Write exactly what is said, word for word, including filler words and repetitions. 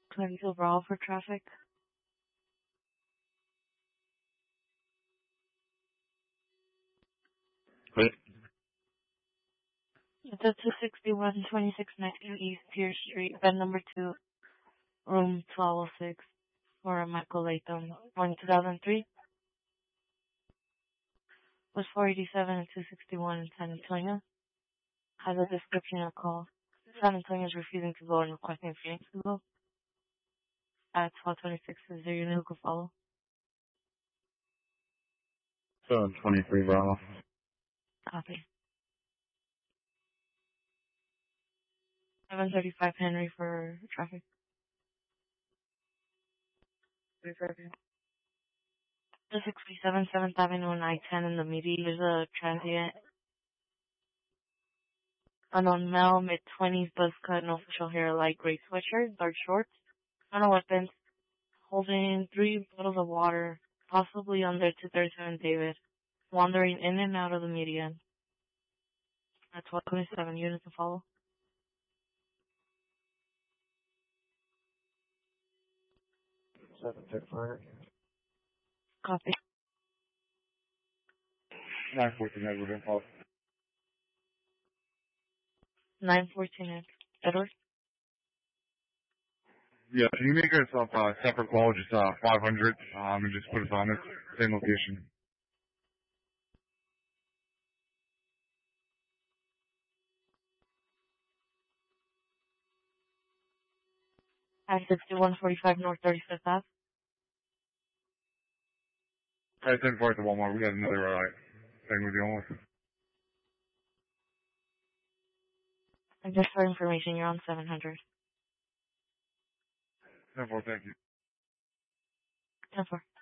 twenty-two Bravo for traffic. Wait. It's at two sixty-one twenty-six ninety East Pierce Street, bed number two, room twelve oh six, for Michael Latham, one two thousand three. Was four eighty-seven and two sixty-one in San Antonio. Has a description of call. San Antonio is refusing to go and requesting Phoenix to go. At twelve twenty-six, is there unit who could follow? seven twenty-three Bravo. Copy. seven thirty-five Henry for traffic. Three Fairview. two sixty-seven seventh Avenue and I ten in the media. There's a transient. Unknown male, mid-twenties, buzz cut, no facial hair, light gray sweatshirt, dark shorts. No weapons. Holding three bottles of water, possibly under two thirty-seven David. Wandering in and out of the median. At twelve twenty-seven, units to follow. seven fifty-five. Copy. nine fourteen Edward Impulse. nine fourteen Edward. Yeah, can you make us a uh, separate call, just uh, five hundred, um, and just put us on this same location? At sixty-one forty-five North thirty-fifth Ave. I ten four at the Walmart. We got another uh, thing we're dealing with. And just for information, you're on seven hundred. ten four, thank you. ten four.